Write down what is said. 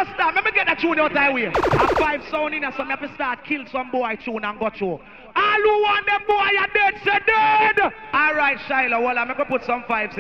no stop. Let me get that tune out that way. A 5 sound in here, so me have to start kill some boy tune and go through. All who want them boy are dead, say dead. Alright, Shiloh, well, I'm going to put some 5s in.